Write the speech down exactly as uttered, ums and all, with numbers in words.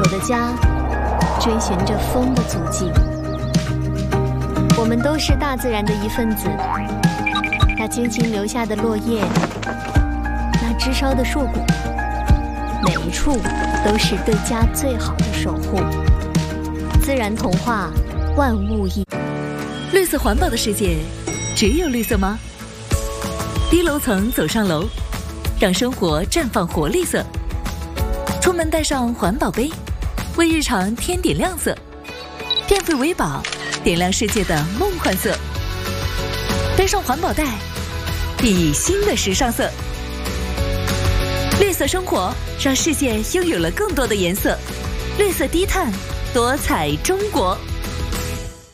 的家，追寻着风的足迹。我们都是大自然的一份子，那精心留下的落叶，那枝梢的硕果，每一处都是对家最好的守护。自然童话，万物一。 绿色环保的世界，只有绿色吗？低楼层走上楼，让生活绽放活力色。出门带上环保杯，为日常添点亮色。电费为宝，点亮世界的梦幻色。背上环保袋，熠熠新的时尚色。绿色生活，让世界拥有了更多的颜色。绿色低碳，多彩中国。